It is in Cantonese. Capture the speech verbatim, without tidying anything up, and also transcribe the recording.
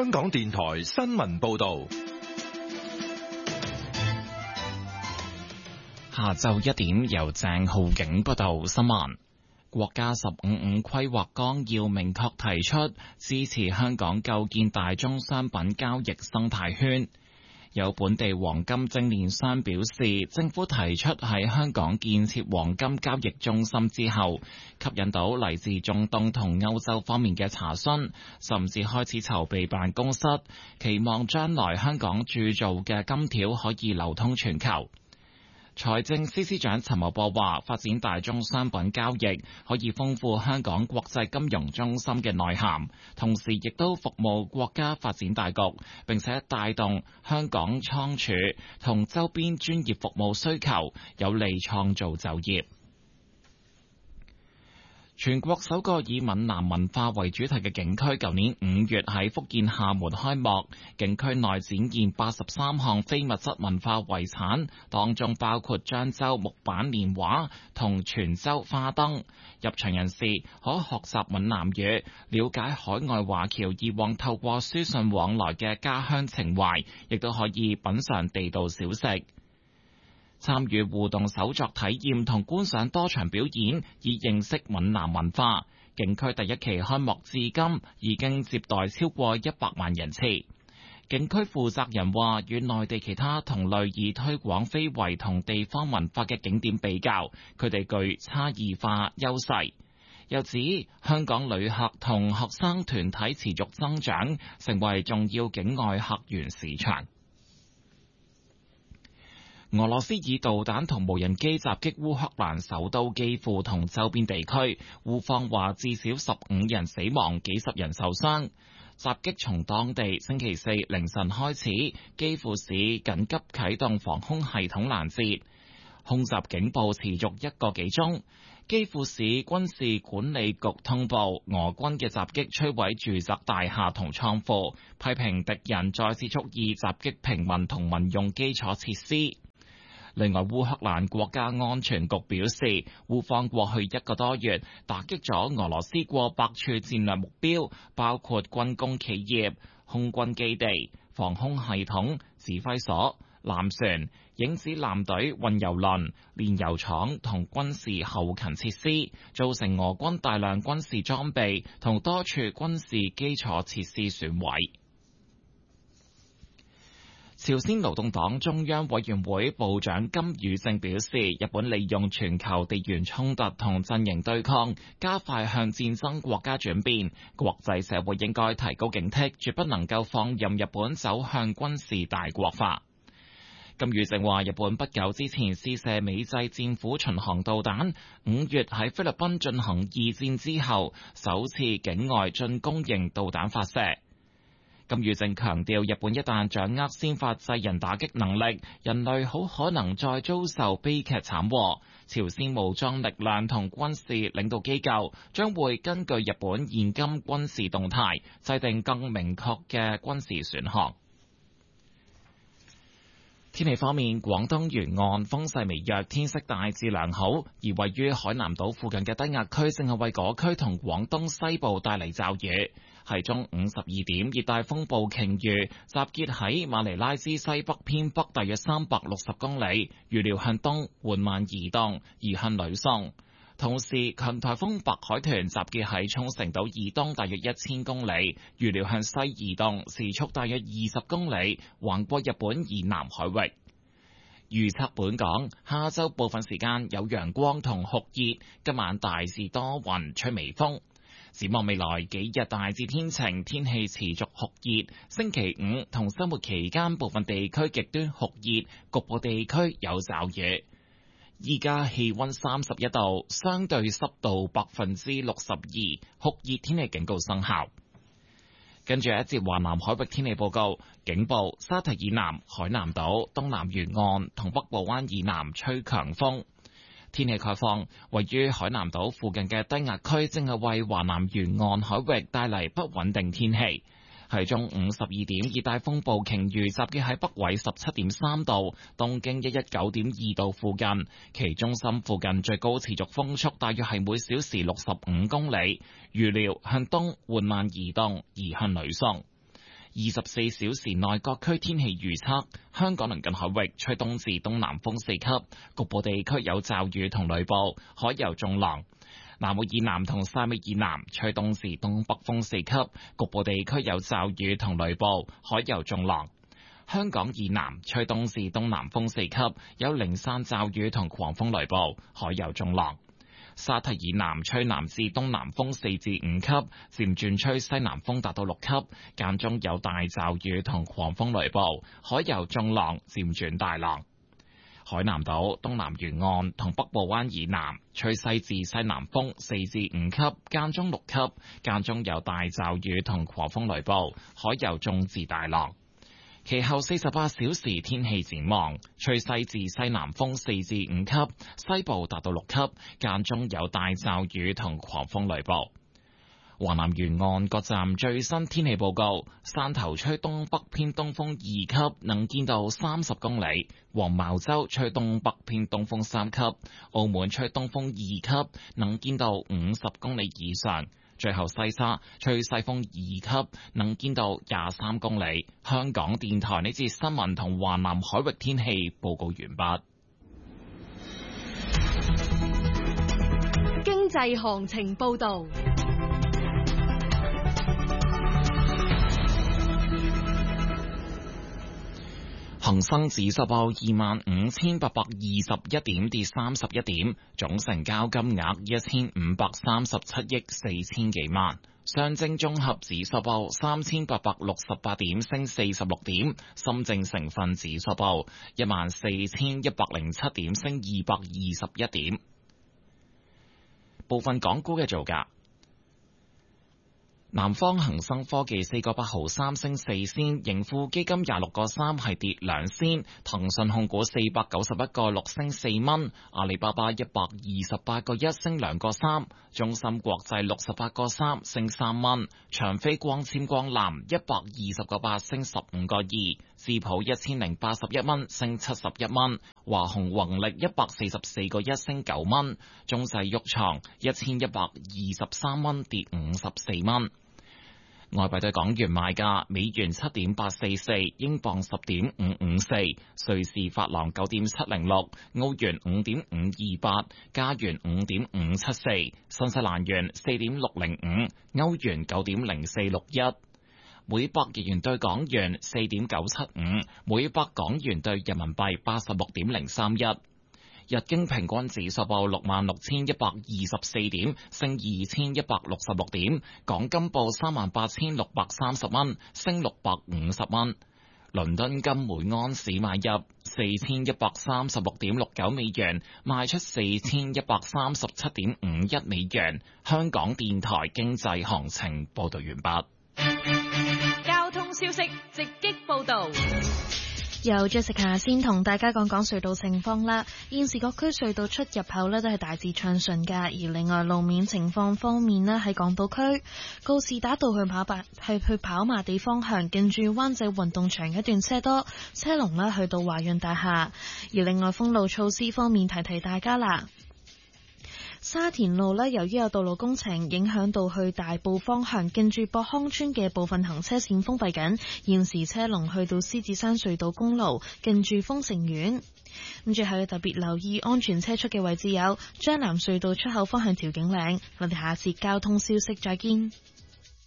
香港電台新聞報道。 下晝一點，由鄭浩景報道新聞。國家十五五規劃綱要明確提出支持香港構建大宗商品交易生態圈。有本地黃金精煉商表示，政府提出喺香港建設黃金交易中心之後，吸引到嚟自中東同歐洲方面嘅查詢，甚至開始籌備辦公室，期望將來香港鑄造嘅金條可以流通全球。財政司司長陳茂波話，發展大宗商品交易可以豐富香港國際金融中心嘅內涵，同時亦都服務國家發展大局，並且帶動香港倉儲同周邊專業服務需求，有利創造就業。全國首個以閩南文化為主題嘅景區，舊年五月喺福建廈門開幕。景區內展現八十三項非物質文化遺產，當中包括漳州木板年畫同泉州花燈。入場人士可學習閩南語，了解海外華僑以往透過書信往來嘅家鄉情懷，亦都可以品嚐地道小食。參與互動手作體驗同觀賞多場表演，以認識閩南文化。景區第一期開幕至今已經接待超過一百萬人次。景區負責人話，與內地其他同類以推廣非遺同地方文化嘅景點比較，佢哋具差異化優勢。又指香港旅客同學生團體持續增長，成為重要境外客源市場。俄羅斯以導彈同無人機襲擊烏克蘭首都基輔同周邊地區，烏方話至少十五人死亡，幾十人受傷。襲擊從當地星期四凌晨開始，基輔市緊急啟動防空系統攔截，空襲警報持續一個幾鐘。基輔市軍事管理局通報，俄軍嘅襲擊摧毀住宅大廈同倉庫，批評敵人再次蓄意襲擊平民同民用基礎設施。另外，烏克蘭國家安全局表示，烏方過去一個多月打擊咗俄羅斯過百處戰略目標，包括軍工企業、空軍基地、防空系統、指揮所、艦船、影子艦隊、運油輪、煉油廠同軍事後勤設施，造成俄軍大量軍事裝備同多處軍事基礎設施損毀。朝鮮勞動黨中央委員會部長金宇正表示，日本利用全球地緣衝突同陣營對抗，加快向戰爭國家轉變，國際社會應該提高警惕，絕不能夠放任日本走向軍事大國化。金宇正話，日本不久之前試射美製戰斧巡航導彈，五月喺菲律賓進行二戰之後首次境外進攻型導彈發射。金宇正強調，日本一旦掌握先發制人打擊能力，人類好可能再遭受悲劇慘禍。朝鮮武裝力量同軍事領導機構將會根據日本現今軍事動態，制定更明確嘅軍事選項。天氣方面，廣東沿岸風勢微弱，天色大致良好，而位於海南島附近嘅低壓區正係為嗰區同廣東西部帶嚟驟雨。係中午十二點，熱帶風暴鯨魚集結喺馬尼拉之西北偏北大約三百六十公里，預料向東緩慢移動，移向呂宋。同時，強颱風白海豚集結喺沖繩島以東大約一千公里，預料向西移動，時速大約二十公里，橫過日本以南海域。預測本港下晝部分時間有陽光同酷熱，今晚大致多雲，吹微風。展望未來幾日大致天晴，天氣持續酷熱。星期五同周末期間部分地區極端酷熱，局部地區有驟雨。依家氣溫三十一度，相對濕度百分之六十二，酷熱天氣警告生效。跟住一節華南海域天氣報告，警報：沙堤以南、海南島東南沿岸同北部灣以南吹強風。天氣概況，位於海南島附近嘅低壓區正係為華南沿岸海域帶嚟不穩定天氣。喺中午十二點，熱帶風暴鯨魚集結喺北緯十七點三度、東經一一九點二度附近，其中心附近最高持續風速大約係每小時六十五公里，預料向東緩慢移動，移向呂宋。 二十四小時內各區天氣預測：香港鄰近海域吹東至東南風四級，局部地區有驟雨同雷暴，海有中浪。南澳以南同汕尾以南吹東至東北風四級，局部地區有驟雨同雷暴，海有中浪。香港以南吹東至東南風四級，有零散驟雨同狂風雷暴，海有中浪。沙堤以南吹南至東南風四至五級，漸轉吹西南風達到六級，間中有大驟雨同狂風雷暴，海有中浪，漸轉大浪。海南島東南沿岸同北部灣以南吹西至西南風四至五級，間中六級，間中有大驟雨同狂風雷暴，海有中至大浪。其後四十八小時天氣展望，吹西至西南風四至五級，西部達到六級，間中有大驟雨同狂風雷暴。華南沿岸各站最新天氣報告：汕頭吹東北偏東風二級，能見度三十公里；黃茅洲吹東北偏東風三級；澳門吹東風二級，能見度五十公里以上。最後西沙吹西風二級，能見度廿三公里。香港電台呢節新聞同華南海域天氣報告完畢。 經濟行情報道。 恒生指數報二萬五千八百二十一點，跌三十一點，總成交金額一千五百三十七億四千幾萬。上證綜合指數報三千八百六十八點，升四十六點。深證成分指數報一萬四千一百零七點，升二百二十一點。部分港股嘅造價。南方恒生科技四個八毫三升四仙，盈富基金廿六個三係跌兩仙，騰訊控股四百九十一個六升四蚊，阿里巴巴一百二十八個一升兩個三，中芯國際六十八個三升三蚊，長飛光纖光纜一百二十個八升十五個二，智普一千零八十一蚊升七十一蚊，華虹宏力一百四十四個一升九蚊，中製鬱創一千一百二十三蚊跌五十四蚊。外幣對港元賣價：美元七點八四四，英鎊十點五五四，瑞士法郎九點七零六，澳元五點五二八，加元五點五七四，新西蘭元四點六零五，歐元九點零四六一。每百日元對港元四點九七五，每百港元對人民幣八十六點零三一。日經平均指數報六萬六千一百二十四點，升二千一百六十六點。港金報三萬八千六百三十蚊，升六百五十蚊。倫敦金每安士買入四千一百三十六點六九美元，賣出四千一百三十七點五一美元。香港電台經濟行情報道完畢。 交通消息直擊報道。 由 Jessica 先同大家講講隧道情況啦。現時各區隧道出入口呢都係大致暢順㗎，而另外路面情況方面呢，喺港島區告士打道去跑馬去去跑馬地方向，近住灣仔運動場一段車多，車龍呢去到華潤大廈。而另外封路措施方面，提提大家啦。沙田路呢，由於有道路工程影響到去大埔方向，近住博康村嘅部分行車線封閉緊，現時車龍去到獅子山隧道公路，近住豐盛苑。咁最後要特別留意安全車速嘅位置有將南隧道出口方向調景嶺。我哋下次交通消息再見。